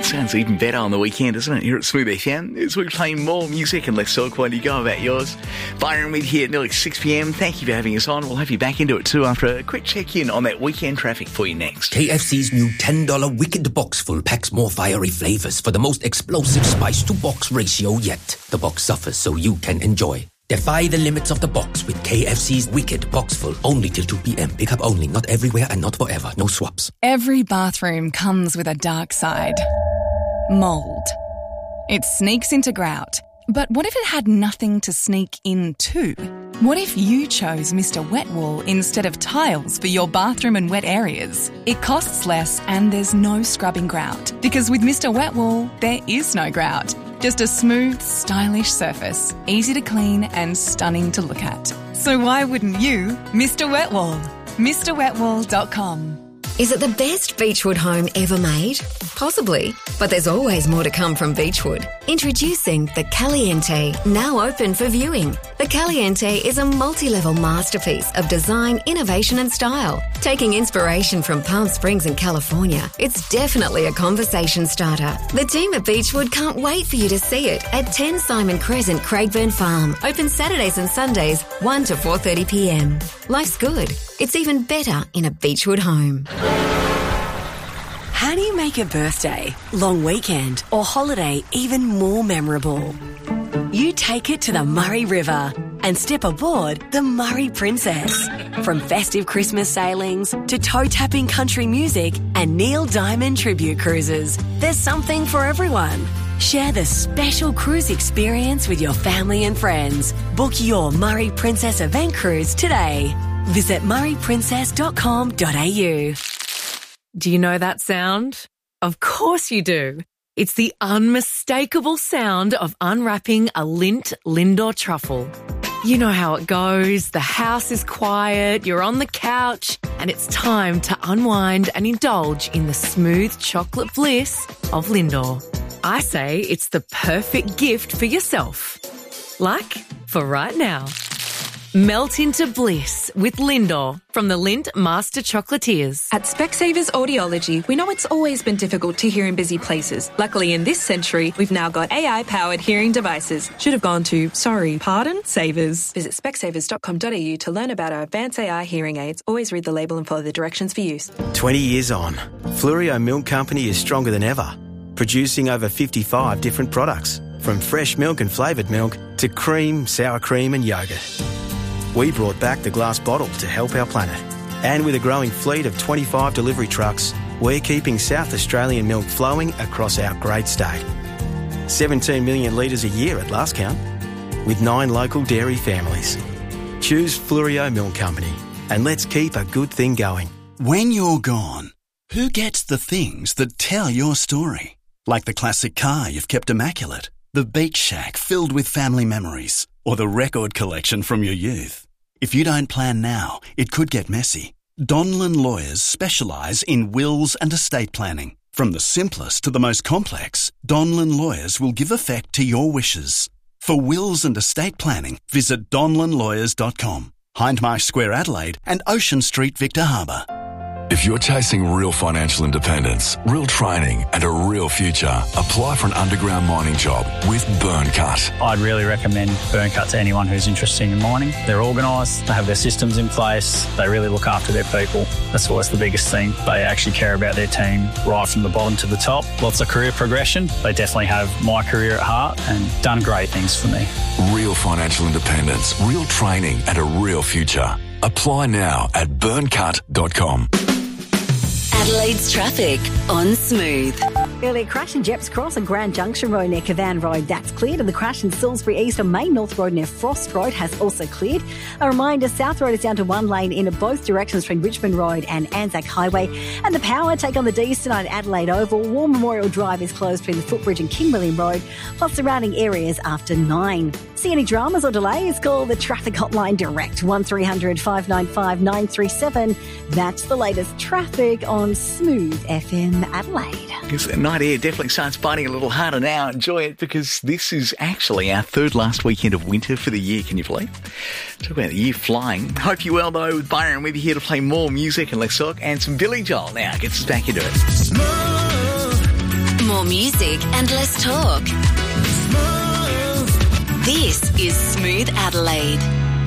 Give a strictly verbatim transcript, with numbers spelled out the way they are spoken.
Sounds even better on the weekend, doesn't it? Here at Smooth F M, as we play more music and less talk while you go about yours. Byron with you at nearly six p.m. Thank you for having us on. We'll have you back into it too after a quick check-in on that weekend traffic for you next. K F C's new ten dollar Wicked Box Full packs more fiery flavours for the most explosive spice-to-box ratio yet. The box suffers so you can enjoy. Defy the limits of the box with K F C's Wicked Box Full. Only till two p.m. Pick up only, not everywhere and not forever. No swaps. Every bathroom comes with a dark side. Mould. It sneaks into grout. But what if it had nothing to sneak into? What if you chose Mister Wet Wool instead of tiles for your bathroom and wet areas? It costs less and there's no scrubbing grout. Because with Mister Wet Wool, there is no grout. Just a smooth, stylish surface, easy to clean and stunning to look at. So why wouldn't you, Mister Wet Wool? Mr wet wool dot com. Is it the best Beechwood home ever made? Possibly, but there's always more to come from Beechwood. Introducing the Caliente, now open for viewing. The Caliente is a multi-level masterpiece of design, innovation and style. Taking inspiration from Palm Springs in California, it's definitely a conversation starter. The team at Beechwood can't wait for you to see it at ten Simon Crescent, Craigburn Farm. Open Saturdays and Sundays, one to four thirty p.m. Life's good. It's even better in a Beechwood home. How do you make a birthday, long weekend or holiday even more memorable? You take it to the Murray River and step aboard the Murray Princess. From festive Christmas sailings to toe-tapping country music and Neil Diamond tribute cruises, there's something for everyone. Share the special cruise experience with your family and friends. Book your Murray Princess event cruise today. Visit murray princess dot com dot a u. Do you know that sound? Of course you do. It's the unmistakable sound of unwrapping a Lindt Lindor truffle. You know how it goes. The house is quiet, you're on the couch, and it's time to unwind and indulge in the smooth chocolate bliss of Lindor. I say it's the perfect gift for yourself. Like for right now. Melt into bliss with Lindor from the Lindt Master Chocolatiers. At Specsavers Audiology, we know it's always been difficult to hear in busy places. Luckily, in this century, we've now got A I-powered hearing devices. Should have gone to, sorry, pardon, Savers. Visit specsavers dot com dot a u to learn about our advanced A I hearing aids. Always read the label and follow the directions for use. twenty years on, Fluorio Milk Company is stronger than ever, producing over fifty-five different products, from fresh milk and flavoured milk to cream, sour cream and yoghurt. We brought back the glass bottle to help our planet. And with a growing fleet of twenty-five delivery trucks, we're keeping South Australian milk flowing across our great state. seventeen million litres a year at last count, with nine local dairy families. Choose Fluorio Milk Company, and let's keep a good thing going. When you're gone, who gets the things that tell your story? Like the classic car you've kept immaculate, the beach shack filled with family memories, or the record collection from your youth. If you don't plan now, it could get messy. Donlan Lawyers specialise in wills and estate planning. From the simplest to the most complex, Donlan Lawyers will give effect to your wishes. For wills and estate planning, visit donlan lawyers dot com, Hindmarsh Square, Adelaide and Ocean Street, Victor Harbour. If you're chasing real financial independence, real training and a real future, apply for an underground mining job with Burncut. I'd really recommend Burncut to anyone who's interested in mining. They're organised, they have their systems in place, they really look after their people. That's always the biggest thing. They actually care about their team right from the bottom to the top. Lots of career progression. They definitely have my career at heart and done great things for me. Real financial independence, real training and a real future. Apply now at burncut dot com. Adelaide's traffic on Smooth. Earlier crash in Jepps Cross and Grand Junction Road near Cavan Road, that's cleared. And the crash in Salisbury East on Main North Road near Frost Road has also cleared. A reminder, South Road is down to one lane in both directions between Richmond Road and Anzac Highway. And the power take on the D's tonight at Adelaide Oval. War Memorial Drive is closed between the Footbridge and King William Road, plus surrounding areas after nine. See any dramas or delays? Call the traffic hotline direct, one three hundred five nine five nine three seven. That's the latest traffic on Smooth F M Adelaide. Because the night air definitely starts biting a little harder now. Enjoy it, because this is actually our third last weekend of winter for the year. Can you believe? Talk about the year flying. Hope you're well, though. With Byron, we'll be here to play more music and less talk, and some Billy Joel now gets us back into it. More More music and less talk. This is Smooth Adelaide.